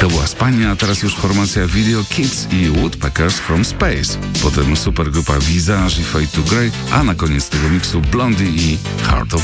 była Spania, a teraz już formacja Video Kids i Woodpeckers from Space. Potem supergrupa Visage i Fade to Grey, a na koniec tego miksu Blondie i Heart of